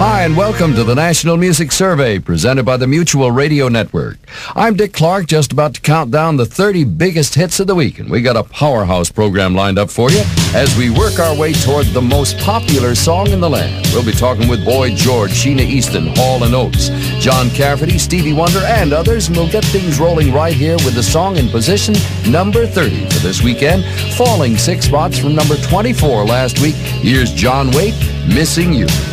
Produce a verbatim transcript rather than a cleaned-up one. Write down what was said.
Hi, and welcome to the National Music Survey presented by the Mutual Radio Network. I'm Dick Clark, just about to count down the thirty biggest hits of the week, and we got a powerhouse program lined up for you as we work our way toward the most popular song in the land. We'll be talking with Boy George, Sheena Easton, Hall and Oates, John Cafferty, Stevie Wonder, and others, and we'll get things rolling right here with the song in position number thirty for this weekend, falling six spots from number twenty-four last week. Here's John Waite, Missing You.